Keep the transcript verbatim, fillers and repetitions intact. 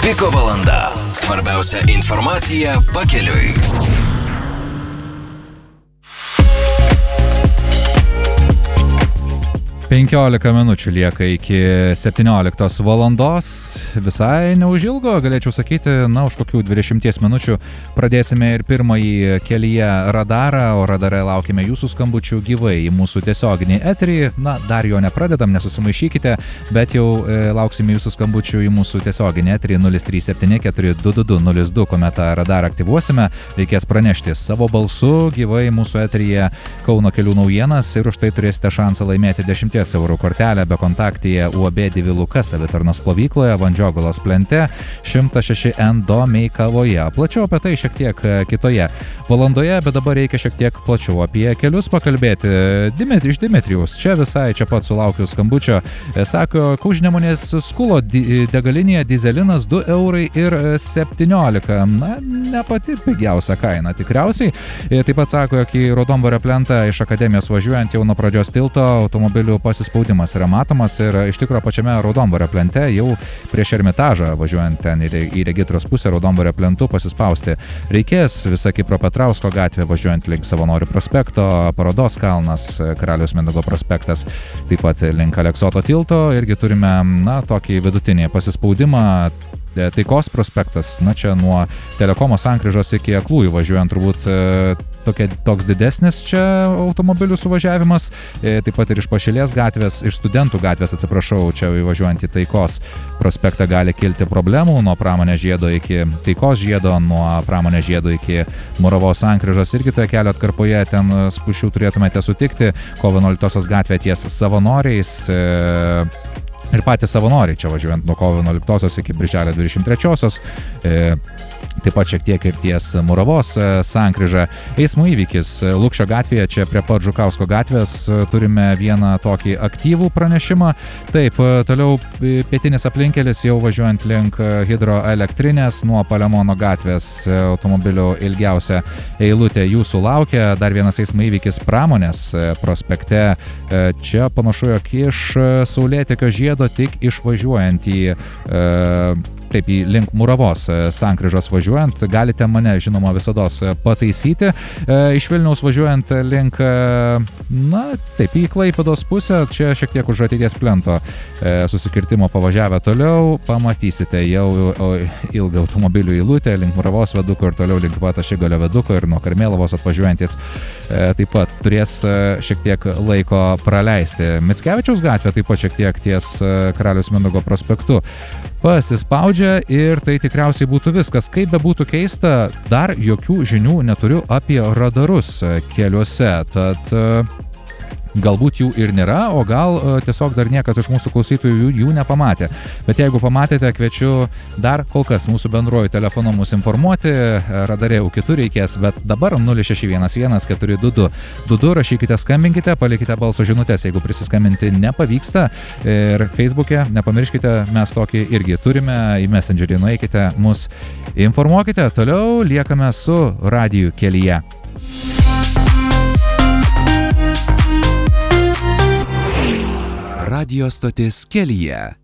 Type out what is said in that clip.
Piko valanda. Svarbiausia informacija pakeliui. penkiolika minučių lieka iki septynioliktos valandos. Visai neužilgo, galėčiau sakyti, na, už kokių dvidešimties minučių pradėsime ir pirmąjį kelyje radarą, o radare laukime jūsų skambučių gyvai į mūsų tiesioginį eterį. Na, dar jo nepradedam, nesusimaišykite, bet jau e, lauksime jūsų skambučių į mūsų tiesioginį eterį nulis trys septyni keturi du du du nulis du, kuomet tą radarą aktyvuosime. Reikės pranešti savo balsu gyvai mūsų eteryje Kauno kelių naujienas ir už tai turėsite šansą laimėti dešimties eurų kortelę be kontaktyje U A B Diviluka savitarnos plovykloje Vandžiogalos plente šimtas šeši N Domeikavoje. Plačiau apie tai šiek tiek kitoje valandoje, bet dabar reikia šiek tiek plačiau apie kelius pakalbėti. Dimitri, iš Dimitrijaus, čia visai čia pat sulaukiu skambučio. Sako, Kužnemunės skulo degalinėje dizelinas du eurai ir septyniolika. Na, ne pati pigiausia kaina tikriausiai. Taip pat sako, jog į Raudondvario plentą iš akademijos važiuojant jau nuo pradžios tilto automobilių pasispaudimas yra matomas ir iš tikrųjų pačiame Raudondvario plente jau prieš Ermitažą važiuojant ten į Regitros pusę Raudondvario plentu pasispausti reikės. Visa Kipro Petrausko gatvė važiuojant link Savanorių prospekto, Parodos kalnas, Karaliaus Mindaugo prospektas, taip pat link Aleksoto tilto irgi turime, na, tokį vidutinį pasispaudimą. Taikos prospektas, na, čia nuo Telekomo sankryžos iki Aklųjų važiuojant turbūt tokia, toks didesnis čia automobilių suvažiavimas, taip pat ir iš Pašilės gatvės, iš Studentų gatvės, atsiprašau, čia važiuojant į Taikos prospektą gali kilti problemų, nuo Pramonės žiedo iki Taikos žiedo, nuo Pramonės žiedo iki Muravos sankryžos irgi toje kelio atkarpoje, ten spūsčių turėtumėte sutikti, kovo vienuoliktosios gatvė ties Savanoriais. Ir patys savanoriai čia važiuojant nuo kovo vienuoliktosios iki birželio dvidešimt trečiosios, e, taip pat šiek tiek ir ties Muravos e, sankryža. Eismo įvykis Lukšio gatvėje, čia prie pat Žukausko gatvės turime vieną tokį aktyvų pranešimą. Taip, toliau pietinis aplinkelis jau važiuojant link hidroelektrinės nuo Palemono gatvės automobilių ilgiausia eilutė jūsų laukia. Dar vienas eismo įvykis Pramonės prospekte. E, čia panašu, jog iš Saulėtekio žiedo tik išvažiuojant į, e, taip, į link Muravos sankryžos važiuojant, galite mane, žinoma, visados pataisyti. E, iš Vilniaus važiuojant link, na, taip, į Klaipėdos pusę, čia šiek tiek už ateities plento e, susikirtimo pavažiavę toliau, pamatysite jau o, ilgą automobilių eilutę link Muravos veduko ir toliau link pat Ašigalio veduko ir nuo Karmėlavos atvažiuojantis e, taip pat turės e, šiek tiek laiko praleisti. Mickevičiaus gatvė taip pat šiek tiek ties Karaliaus Mindaugo prospektu pasispaudžia ir tai tikriausiai būtų viskas. Kaip be būtų keista, dar jokių žinių neturiu apie radarus keliuose, tad galbūt jų ir nėra, o gal tiesiog dar niekas iš mūsų klausytojų jų, jų nepamatė. Bet jeigu pamatėte, kviečiu dar kol kas mūsų bendruoju telefonu mus informuoti, radare jau kitur reikės, bet dabar nulis šeši vienas vienas keturi du du du du, rašykite, skambinkite, palikite balso žinutės, jeigu prisiskambinti nepavyksta. Ir Facebook'e, nepamirškite, mes tokį irgi turime, į Messengerį nueikite, mus informuokite. Toliau liekame su radiju kelyje. Radio stotis kelyje.